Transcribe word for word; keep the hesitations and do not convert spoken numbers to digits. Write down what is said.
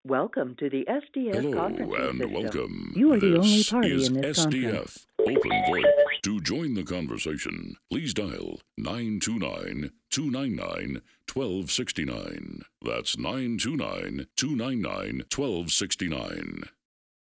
Welcome to the S D F Hello conferencing and system. welcome. You are the This only party is in this S D F conference. Open VoIP. To join the conversation, please dial nine two nine, two nine nine, one two six nine. That's nine two nine, two nine nine, one two six nine.